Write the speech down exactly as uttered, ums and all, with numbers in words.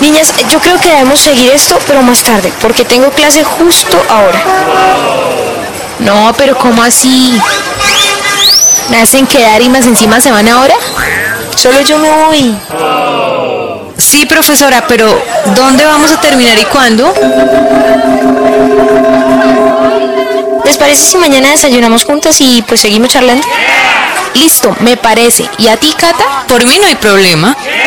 Niñas, yo creo que debemos seguir esto, pero más tarde, porque tengo clase justo ahora. No, pero ¿cómo así? ¿Me hacen quedar y más encima se van ahora? Solo yo me voy. Sí, profesora, pero ¿dónde vamos a terminar y cuándo? ¿Les parece si mañana desayunamos juntas y pues seguimos charlando? Listo, me parece. ¿Y a ti, Cata? Por mí no hay problema.